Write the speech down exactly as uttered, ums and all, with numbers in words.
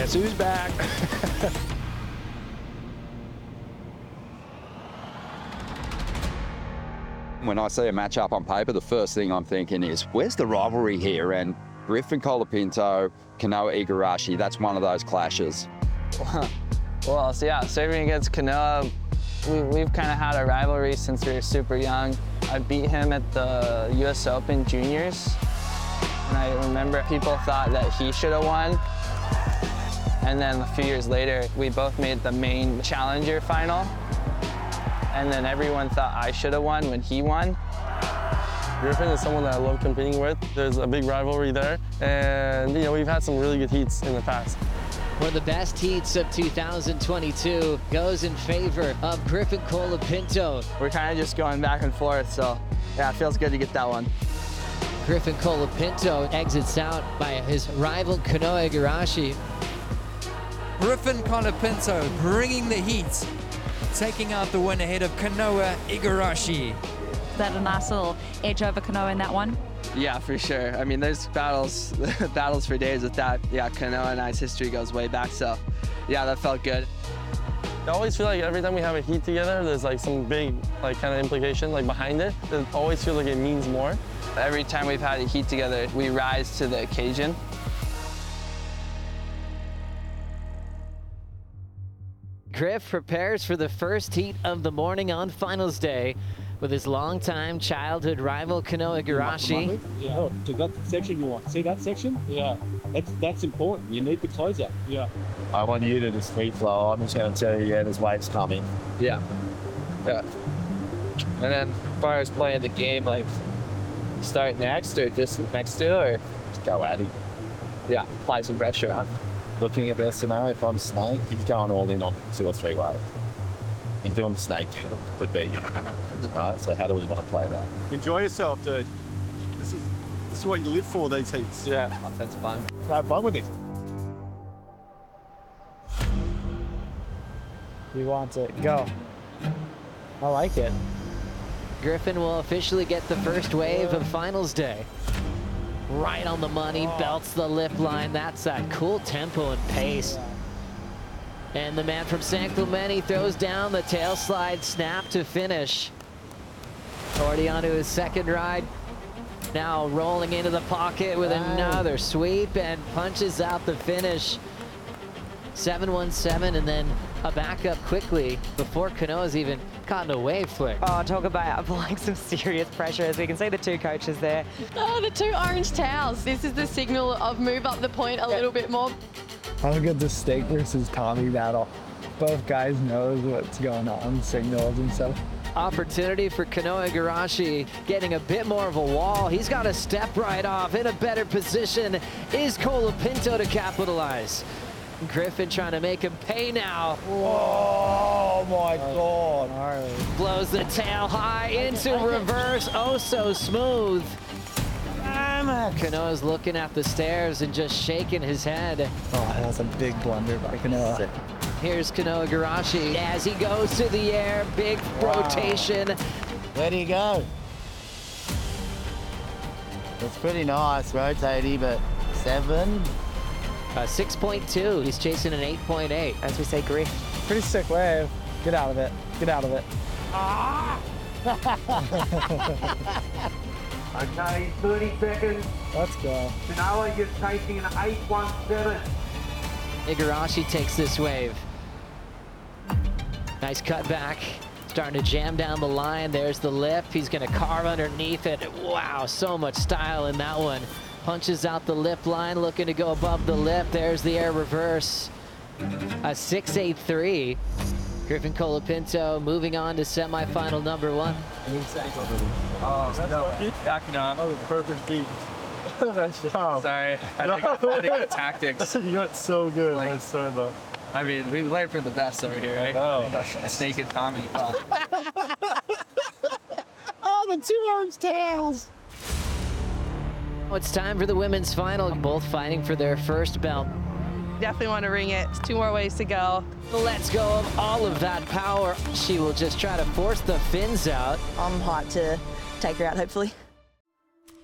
Guess who's back? When I see a matchup on paper, the first thing I'm thinking is, where's the rivalry here? And Griffin Colapinto, Kanoa Igarashi, that's one of those clashes. Well, so yeah, serving against Kanoa, we, we've kind of had a rivalry since we were super young. I beat him at the U S Open Juniors, and I remember people thought that he should have won. And then a few years later, we both made the main challenger final. And then everyone thought I should have won when he won. Griffin is someone that I love competing with. There's a big rivalry there. And, you know, we've had some really good heats in the past. One of the best heats of two thousand twenty-two goes in favor of Griffin Colapinto. We're kind of just going back and forth, so yeah, it feels good to get that one. Griffin Colapinto exits out by his rival Kanoa Igarashi. Griffin Colapinto bringing the heat, taking out the win ahead of Kanoa Igarashi. Is that a nice little edge over Kanoa in that one? Yeah, for sure. I mean, there's battles, battles for days with that. Yeah, Kanoa and I's history goes way back, so yeah, that felt good. I always feel like every time we have a heat together, there's like some big like kind of implication like behind it. It always feels like it means more. Every time we've had a heat together, we rise to the occasion. Griff prepares for the first heat of the morning on finals day with his longtime childhood rival Kanoa Igarashi. Yeah, to that section you want. See that section? Yeah. That's that's important. You need the closer. Yeah. I want you to just free flow. I'm just going to tell you, yeah, there's waves coming. Yeah. Yeah. And then as far as playing the game, like start next or just next to or Just go at it. yeah, apply some pressure on. Looking at this scenario, if I'm Snake, he's going all in on two or three waves. He's doing Snake, would be. Right, so how do we want to play that? Enjoy yourself, dude. This is this is what you live for, these heats. Yeah, that's fun. Have fun with it. He wants it. Go. I like it. Griffin will officially get the first wave of finals day. Right on the money, belts the lip line. That's that cool tempo and pace. And the man from San Clemente throws down the tail slide snap to finish. Already onto his second ride. Now rolling into the pocket with another sweep and punches out the finish. seven one seven and then a backup quickly before Kanoa's even gotten a wave flick. Oh, talk about applying some serious pressure, as we can see the two coaches there. Oh, the two orange towels. This is the signal of move up the point a little bit more. I look at the Steak versus Tommy battle. Both guys knows what's going on, signals and stuff. Opportunity for Kanoa Igarashi getting a bit more of a wall. He's got to step right off in a better position. Is Colapinto to capitalize? Griffin trying to make him pay now. Oh my God. Blows the tail high into reverse. Oh, so smooth. Kanoa's looking at the stairs and just shaking his head. Oh, that's a big blunder by Kanoa. Here's Kanoa Igarashi as he goes to the air. Big Wow. rotation. Where'd he go? It's pretty nice, rotating, but seven. Uh, six point two. He's chasing an eight point eight. As we say, Griff. Pretty sick wave. Get out of it. Get out of it. Okay, thirty seconds. Let's go. Kanoa, you're chasing an eight one seven. Igarashi takes this wave. Nice cut back. Starting to jam down the line. There's the lip. He's going to carve underneath it. Wow, so much style in that one. Punches out the lip line, looking to go above the lip. There's the air reverse. A six eight three. Griffin Colapinto moving on to semifinal number one. Oh, no. Backing on. Oh, perfect beat. Sorry, I think, I think the tactics. You got so good. Like, That's so much. I mean, we learned from the best over here, right? Oh. Snake and Tommy. Oh. Oh, the two orange tails. It's time for the women's final, both fighting for their first belt. Definitely want to ring it. It's two more ways to go. Let's go of all of that power. She will just try to force the fins out. I'm hyped to take her out, hopefully.